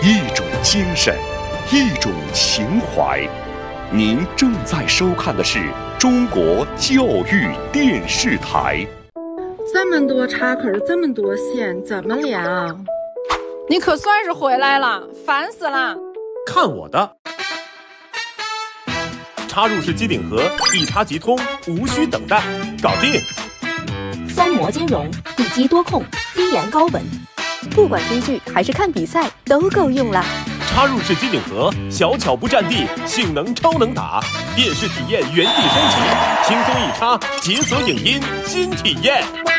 一种精神，一种情怀。您正在收看的是中国教育电视台。 这么多插口，这么多线，怎么量？ 你可算是回来了，烦死了！ 看我的！插入式机顶盒，一插即通，无需等待，搞定！ 松膜兼容，一机多控，低盐高稳，不管追剧还是看比赛都够用了。 插入式机顶盒，小巧不占地，性能超能打，电视体验原地升级，轻松一插，解锁影音新体验。